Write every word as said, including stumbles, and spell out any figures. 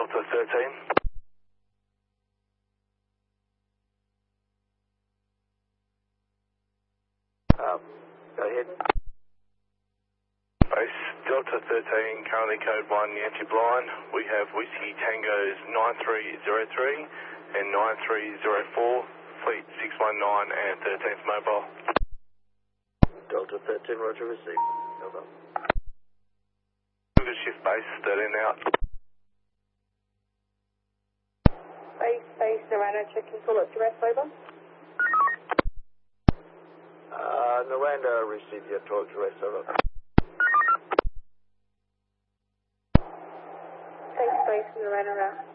Delta thirteen. Um, go ahead. Base Delta thirteen, currently code one Yankee Blind. We have Whiskey Tangos nine three zero three and nine three zero four, Fleet six one nine and thirteenth Mobile. Delta thirteen, roger, received. Over. Good shift base, thirteen out. Base, base, Narano, checking full at direct, over. Uh, Naranda, receive your talk, direct, over. Base, base, Narano, out.